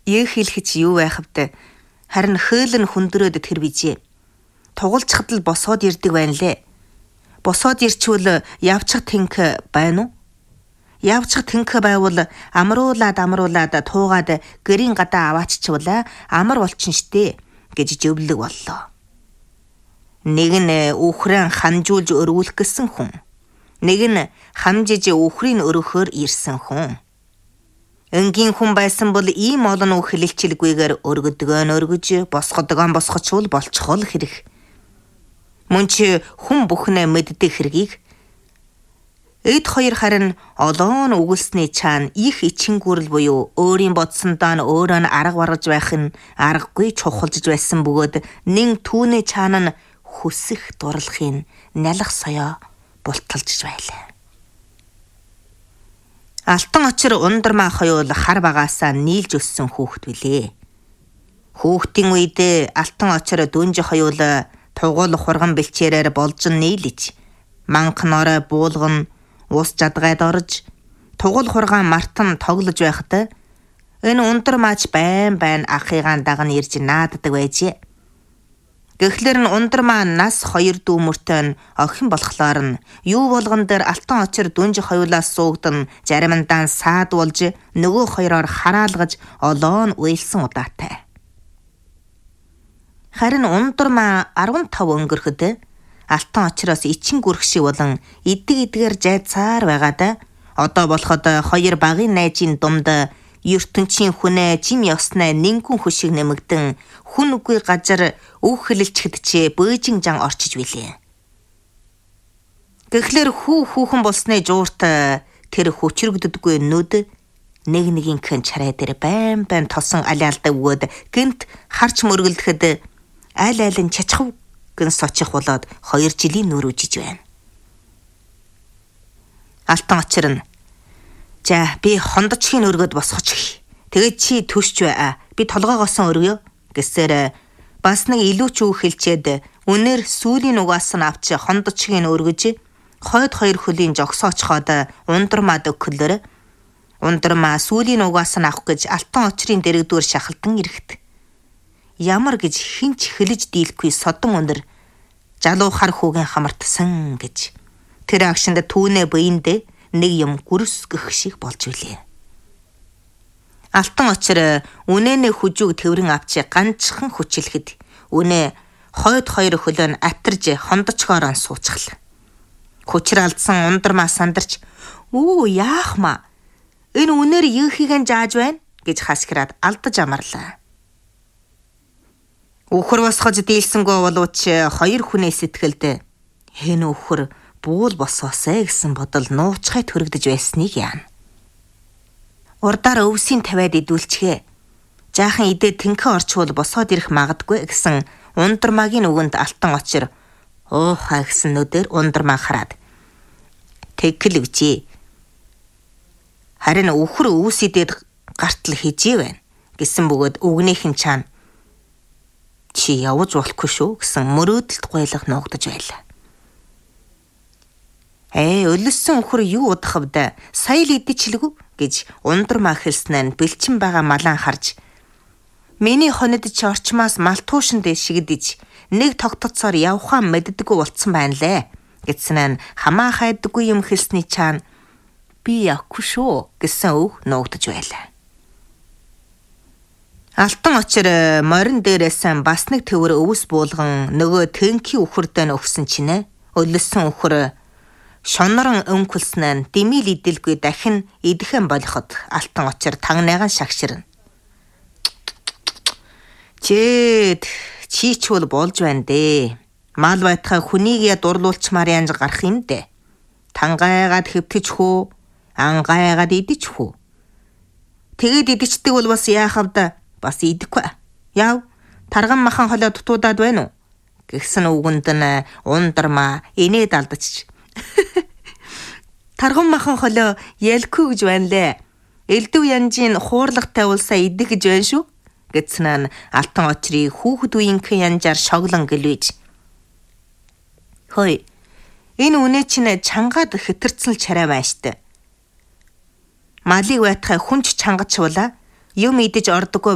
хэлэх юу байх вэ? Харин хөөлн хүндрөөд тэр бижээ. Тугалцхад л босоод ирдэг байна лээ. Босоод ирчвэл явчих тэнх байна уу? Явчих тэнх байвал амруулаад туугаад гэрийн гадаа авааччвал амар болчин штэ гэж зөвлөг боллоо. Нэг нь үхрэн хамжуулж өргүүлэх гэсэн хүн. Нэг нь хамжиж үхрийг өргөхөөр ирсэн хүн. Энгийн хүн байсан бол ийм олон хэлэлчилгүйгээр өргөж босгочвол болчихол хэрэг. Мөн чи хүн бүхнээ мэддэг хэргийг эд хоёр харин олоон үгэлсний цаана их ичингүүрэл буюу өөрийн бодсондоо нь өөрөө нь арга баргаж байх нь аргагүй чухалж байсан бөгөөд нэн түүний цаана нь хүсэх дурлахын нялх соёо булталж байлаа. Алтан очир ундрмаа хоёул хар багаасаа нийлж өссөн хүүхэд билээ. Хүүхдийн үед алтан очир дүнж хоёул тугуул хурган бэлчээрээр болж нийлж, манхан орой буулган ус жадгайд орж, тугуул хургаан мартан тоглож байхад энэ ундрмаач байн ахыгаан даган ирж нааддаг байжээ. Гэхлээр нь ундрмаа нас 2 дүүмөртэй нь охин болохлоор нь юу болгон дээр алтан очир дүнж хоёулаас суугдан заримдаа саад болж нөгөө хоёроор хараалгаж олоон уйлсан удаатай. Харин ундрмаа 15 өнгөрөхөд алтан очироос ичин гүрхшиг болон эдгээр жайцаар байгаад одоо болоход 2 багын найзын думд ертөнцийн хүнээ жим ёсноо нингүн хөшиг нэмэгдэн хүн үгүй газар өг хэлэлчгэдчээ бөөжин жан орчиж билээ. Гэхлээр хүүхэн болсны жуурт тэр хүчрэгддэггүй нүд нэгнийхэн чарай дээр байн тосон алиалдаг өгөөд гэнт харч мөргөлдөд аль нь чачхав гэн сочих болоод 2 жилийн нүр үжиж байна. Алтан очир нь за би хондочхийн өргөд босгоч. Тэгээд чи төсч бай. Би толгоогоосон өргөё гэсээр бас нэг илүү ч үг хэлчээд үнээр сүүлийн угаас нь авч хондочхийн өргөж хойд 2 хөлийн жогсоочхоод ундрмаад өгөхлөөр ундрмаа сүүлийн угаас нь авах гэж алтан очрын дэрэгдүгээр шахалдан ирэхт. Ямар гэж хинч хэлж дийлэхгүй содон өндөр залуу хар хүүгийн хамартсан гэж тэр агшинд түүнээ буйнд нэг юм гүрсгэх шиг болж үлээ. Алтан очир үнэнэ хүжүүг тэврэн авч ганцхан хүчлэхэд үнэ хойд 2 хөлөө нь атарж хондочгоор нь суучихлаа. Хүчээр алдсан ундрмаа сандарч "Өө яах маа? Энэ үнээр юухийг нь зааж байна?" гэж хасгираад алдаж амарлаа. Үхэр босгож дийлсэнгөө боловч 2 хүний сэтгэлд "Хэн үхэр буул босоосэй" гэсэн бодол нуучхай төрөгдөж байсныг яана. Урдаар өвсийн тавиад идүүлчихээ. Жаахан идээ тэнхэ орчвол босоод ирэх магадгүй гэсэн ундрмаагийн үгэнд алтан очир "Уухай" гэсэн нүдээр ундрмаа хараад "Тэгл үжээ. Харин үхэр өвс идээд гартал хижээ байна" гэсэн бөгөөд үгнийхэн чаана "Чи явж болохгүй шүү" гэсэн мөрөөдөлт гойлох нуугдаж байлаа. Өлөссөн үхэр юу удах вдэ? Сая л идчихлгүй гэж ундрмаа хэлснээр бэлчин байгаа малан харж "Миний хонид чи орчмаас малтуушин дээр шигдэж нэг тогтоцоор явхаа мэддэггүй болцсон байна лээ" гэсэн нь хамаа хайдаггүй юм хэлсний чаана "Би явахгүй шүү" гэсэн үг нуугдаж байлаа. Алтан очир морин дээрээс бас нэг төвөр өвс буулган нөгөө тэнхи үхэрдээ өгсөн чинээ өлөссөн үхэр шонорон өнгөлснээр дэмил идэлгүй дахин идэхэн болоход алтан очир тагнайган шагширна. "Чээд чи ч бол болж байна дээ. Мал байтхай хүнийг дурлуулчмаар янз гарах юм дээ. Тангайгаад хэвтэж хөө, ангайгаад идэж хөө. Тэгээд идэгчдэг бол бас яах вэ? Бас идэхгүй. Яв, тарган махан холоо дутуудаад байна уу?" Гэсэн үгэнд нь ундрмаа инээд алдчих. "Тарган махан холоо ялгүй гэж байна лээ. Элдв янжийн хуурлагтай улсаа идэх гэж байна шүү" гэсэн нь алтан очрыг хүүхэд үеийнхэн янжаар шоглон гэлвэж "Хөөе, энэ үнэ чинь чангаад хэтэрцэл чарай байна штэ. Малыг байтхай хүнч чангачвала юм идэж ордоггүй